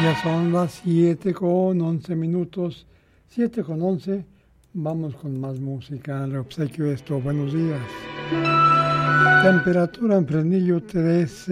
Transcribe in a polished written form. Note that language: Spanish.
Ya son las 7:11. 7:11. Vamos con más música. Le obsequio esto. Buenos días. Temperatura en Fresnillo 13.